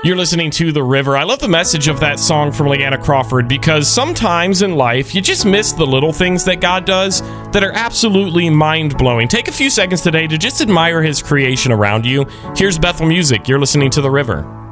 You're listening to The River. I love the message of that song from Leanna Crawford because sometimes in life you just miss the little things that God does that are absolutely mind-blowing. Take a few seconds today to just admire his creation around you. Here's Bethel Music. You're listening to The River.